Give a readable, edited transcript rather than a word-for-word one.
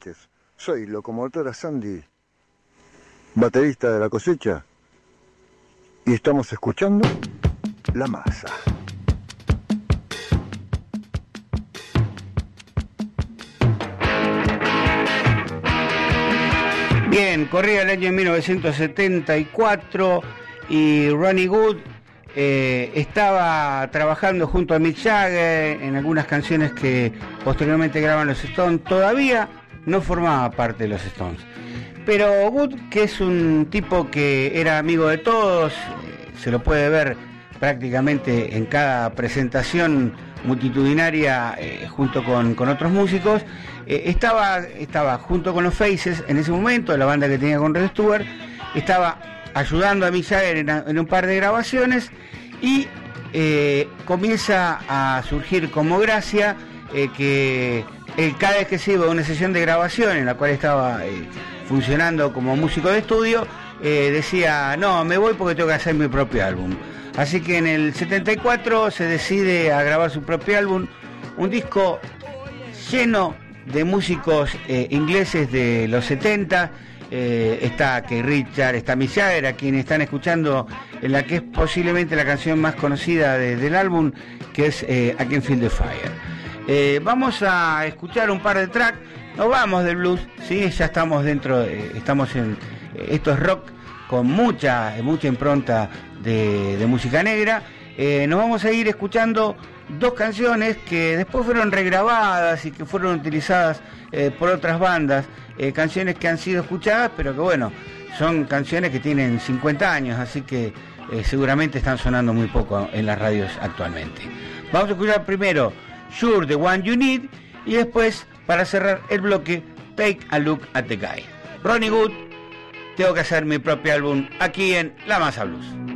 noches. Soy Locomotora Sandy, baterista de La Cosecha, y estamos escuchando La Masa. Bien, corría el año 1974 y Ronnie Wood estaba trabajando junto a Mick Jagger en algunas canciones que posteriormente graban los Stones. Todavía no formaba parte de los Stones, pero Wood, que es un tipo que era amigo de todos, se lo puede ver prácticamente en cada presentación multitudinaria junto con otros músicos. Estaba junto con los Faces en ese momento, la banda que tenía con Rod Stewart, estaba ayudando a Mick Jagger en un par de grabaciones y comienza a surgir como gracia que cada vez que se iba a una sesión de grabación en la cual estaba funcionando como músico de estudio, decía, no, me voy porque tengo que hacer mi propio álbum. Así que en el 74 se decide a grabar su propio álbum, un disco lleno de músicos ingleses de los 70, está Keith Richards, está Mick Jagger, a quien están escuchando en la que es posiblemente la canción más conocida del álbum, que es I Can Feel the Fire. Vamos a escuchar un par de tracks, nos vamos del blues, ¿sí? Ya estamos dentro, estamos en, esto es rock con mucha impronta de música negra. Nos vamos a ir escuchando dos canciones que después fueron regrabadas y que fueron utilizadas por otras bandas, canciones que han sido escuchadas, pero que bueno, son canciones que tienen 50 años, así que seguramente están sonando muy poco en las radios actualmente. Vamos a escuchar primero You're the One You Need y después, para cerrar el bloque, Take a Look at the Guy. Ronnie Wood, tengo que hacer mi propio álbum aquí en La Masa Blues.